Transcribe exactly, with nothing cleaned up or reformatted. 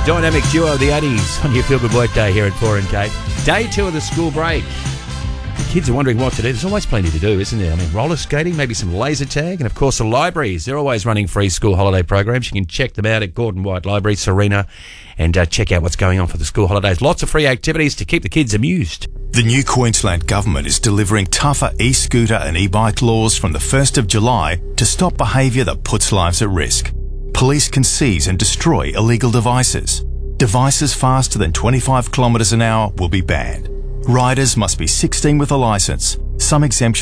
dynamic duo, the Addies, on your Feel Good Workday here at four and Kate. Day two of the school break. The kids are wondering what to do. There's always plenty to do, isn't there? I mean, roller skating, maybe some laser tag, and of course the libraries. They're always running free school holiday programs. You can check them out at Gordon White Library, Serena, and uh, check out what's going on for the school holidays. Lots of free activities to keep the kids amused. The new Queensland Government is delivering tougher e-scooter and e-bike laws from the first of July to stop behaviour that puts lives at risk. Police can seize and destroy illegal devices. Devices faster than twenty-five kilometres an hour will be banned. Riders must be sixteen with a licence. Some exemptions